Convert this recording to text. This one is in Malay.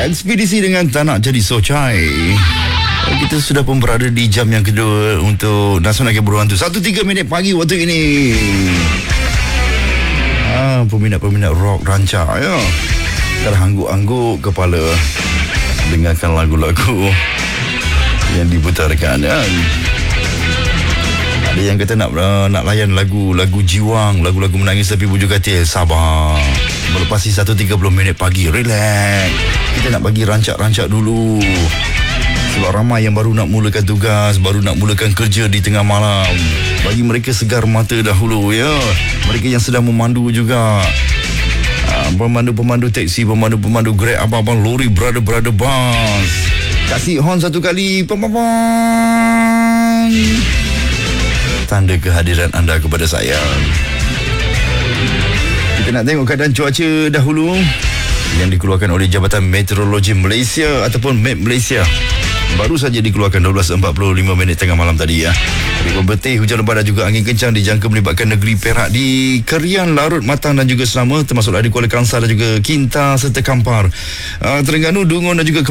Ekspedisi dengan tak nak jadi socai. Kita sudah pun berada di jam yang kedua untuk Nasional Keburuan tu. 1.03 pagi waktu ini. Peminat-peminat rock rancak ya. Terhangguk-hangguk kepala dengarkan lagu-lagu yang diputarkan kan. Ada yang kata nak layan lagu jiwang, lagu-lagu menangis tapi bujuk katil. Sabar. Melepasi 1.30 pagi, relax. Kita nak bagi rancak-rancak dulu. Sebab ramai yang baru nak mulakan tugas, baru nak mulakan kerja di tengah malam. Bagi mereka segar mata dahulu ya. Mereka yang sedang memandu juga. Pemandu-pemandu teksi, pemandu-pemandu Grab, abang-abang lori, brother-brother bus. Kasih horn satu kali. Tanda kehadiran anda kepada saya. Kita nak tengok keadaan cuaca dahulu yang dikeluarkan oleh Jabatan Meteorologi Malaysia ataupun MET Malaysia. Baru saja dikeluarkan 12.45 tengah malam tadi ya. Ribuan betih hujan lebat dan juga angin kencang dijangka melibatkan negeri Perak di Kerian, Larut, Matang dan juga Selama, termasuklah di Kuala Kangsar dan juga Kinta serta Kampar, Terengganu, Dungun dan juga